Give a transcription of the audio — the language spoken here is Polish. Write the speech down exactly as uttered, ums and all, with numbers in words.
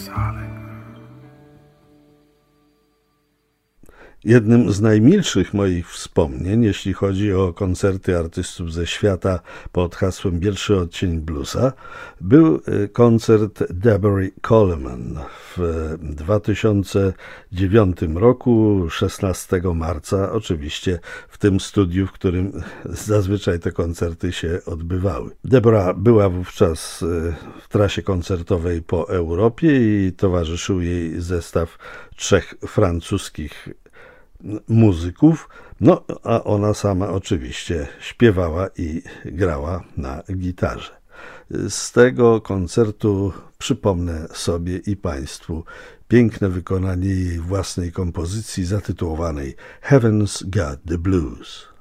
Jednym z najmilszych moich wspomnień, jeśli chodzi o koncerty artystów ze świata pod hasłem Pierwszy odcień bluesa, był koncert Deborah Coleman w dwa tysiące dziewiątym roku, szesnastego marca, oczywiście w tym studiu, w którym zazwyczaj te koncerty się odbywały. Deborah była wówczas w trasie koncertowej po Europie i towarzyszył jej zestaw trzech francuskich muzyków, no a ona sama oczywiście śpiewała i grała na gitarze. Z tego koncertu przypomnę sobie i Państwu piękne wykonanie jej własnej kompozycji zatytułowanej Heaven's Got the Blues.